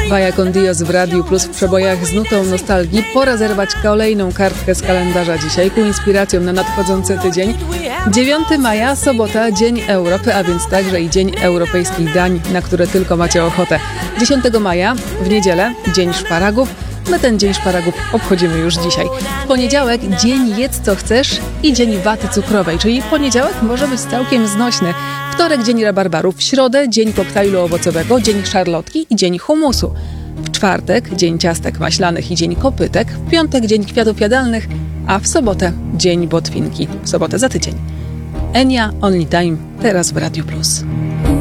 Vaya con Dios w Radiu Plus w przebojach z nutą nostalgii. Pora zerwać kolejną kartkę z kalendarza dzisiaj ku inspiracjom na nadchodzący tydzień. 9 maja, sobota, Dzień Europy, a więc także i Dzień Europejskich Dań, na które tylko macie ochotę. 10 maja, w niedzielę, Dzień Szparagów. My ten Dzień Szparagów obchodzimy już dzisiaj. W poniedziałek Dzień Jedz co chcesz i Dzień Waty Cukrowej, czyli poniedziałek może być całkiem znośny. Wtorek Dzień Rabarbarów, w środę Dzień Koktajlu Owocowego, Dzień Szarlotki i Dzień Humusu. W czwartek Dzień Ciastek Maślanych i Dzień Kopytek, w piątek Dzień Kwiatów Jadalnych, a w sobotę Dzień Botwinki. W sobotę za tydzień. Enya, Only Time, teraz w Radiu Plus.